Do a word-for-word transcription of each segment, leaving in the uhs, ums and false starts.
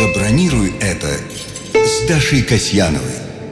Забронируй это с Дашей Касьяновой.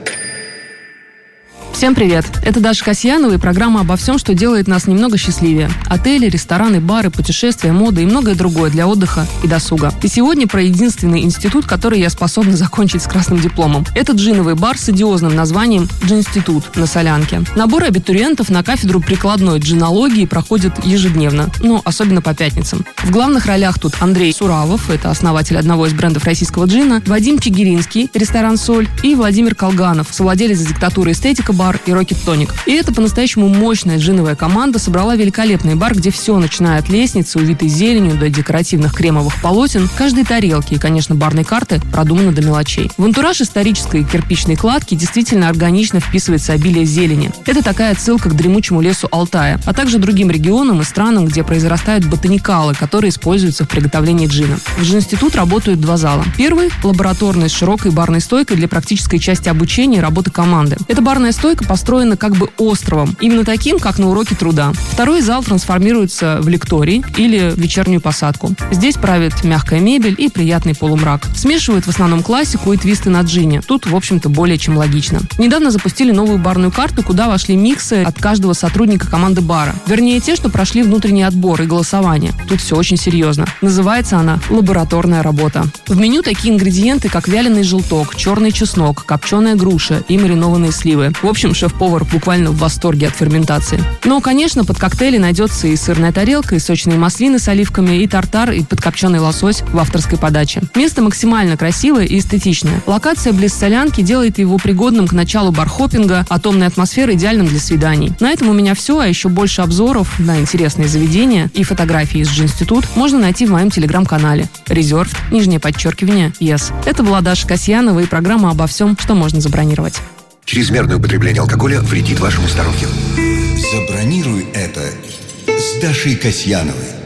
Всем привет! Это Даша Касьянова и программа обо всем, что делает нас немного счастливее. Отели, рестораны, бары, путешествия, мода и многое другое для отдыха и досуга. И сегодня про единственный институт, который я способна закончить с красным дипломом. Это джиновый бар с идиозным названием «Джинститут» на Солянке. Набор абитуриентов на кафедру прикладной джинологии проходит ежедневно, ну, особенно по пятницам. В главных ролях тут Андрей Суравов, это основатель одного из брендов российского джина, Вадим Чигиринский, ресторан «Соль», и Владимир Колганов, совладелец диктатуры «Эстетика» бар и Rocket Tonic. И эта по-настоящему мощная джиновая команда собрала великолепный бар, где все, начиная от лестницы, увитой зеленью, до декоративных кремовых полотен, каждой тарелки и, конечно, барной карты продумано до мелочей. В антураж исторической кирпичной кладки действительно органично вписывается обилие зелени. Это такая отсылка к дремучему лесу Алтая, а также другим регионам и странам, где произрастают ботаникалы, которые используются в приготовлении джина. В Джинститут работают два зала. Первый – лабораторный с широкой барной стойкой для практической части обучения и работы команды. Эта барная стойка построена как бы островом, именно таким, как на уроке труда. Второй зал трансформируется в лекторий или вечернюю посадку. Здесь правит мягкая мебель и приятный полумрак. Смешивают в основном классику и твисты на джине. Тут, в общем-то, более чем логично. Недавно запустили новую барную карту, куда вошли миксы от каждого сотрудника команды бара. Вернее, те, что прошли внутренний отбор и голосование. Тут все очень серьезно. Называется она «Лабораторная работа». В меню такие ингредиенты, как вяленый желток, черный чеснок, копченая груша и маринованные сливы. В общем, шеф-повар буквально в восторге от ферментации. Но, конечно, под коктейли найдется и сырная тарелка, и сочные маслины с оливками, и тартар, и подкопченый лосось в авторской подаче. Место максимально красивое и эстетичное. Локация близ Солянки делает его пригодным к началу бархоппинга, атомная атмосфера идеальным для свиданий. На этом у меня все, а еще больше обзоров на интересные заведения и фотографии из Джинститут можно найти в моем телеграм-канале Reserved, нижнее подчеркивание, Yes. Это была Даша Касьянова и программа обо всем, что можно забронировать. Чрезмерное употребление алкоголя вредит вашему здоровью. Забронируй это с Дашей Касьяновой.